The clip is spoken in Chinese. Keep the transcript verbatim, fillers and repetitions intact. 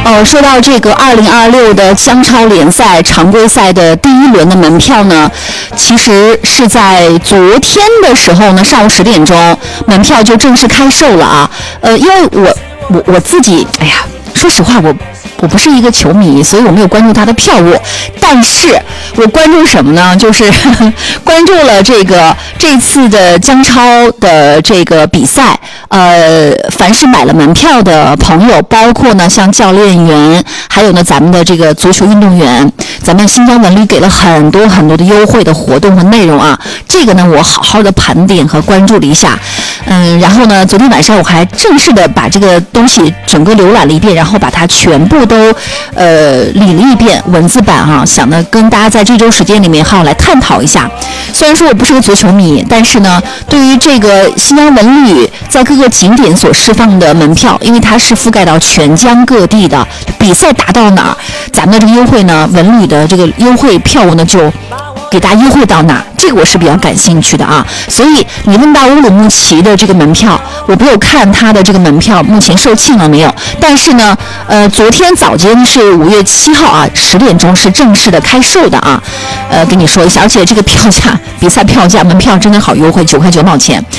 呃，说到这个二零二六的江超联赛常规赛的第一轮的门票呢，其实是在昨天的时候呢，上午十点钟，门票就正式开售了啊。呃，因为我我我自己，哎呀，说实话，我。我不是一个球迷，所以我没有关注他的票务，但是我关注什么呢？就是呵呵关注了这个这次的江超的这个比赛。呃，凡是买了门票的朋友，包括呢像教练员，还有呢咱们的这个足球运动员，咱们新疆文旅给了很多很多的优惠的活动和内容啊。这个呢我好好的盘点和关注了一下，嗯，然后呢昨天晚上我还正式的把这个东西整个浏览了一遍，然后把它全部都呃理了一遍文字版哈、啊，想呢跟大家在这周时间里面好来探讨一下。虽然说我不是个足球迷，但是呢对于这个新疆文旅在各个景点所释放的门票，因为它是覆盖到全疆各地的，比赛打到哪儿，咱们的这个优惠呢，文旅的这个优惠票务呢就给大家优惠到哪，这个我是比较感兴趣的啊。所以你问到乌鲁木齐的这个门票，我没有看它的这个门票目前售罄了没有，但是呢呃昨天早间是五月七号啊，十点钟是正式的开售的啊。呃跟你说一下，而且这个票价，比赛票价门票真的好优惠，九块九毛钱。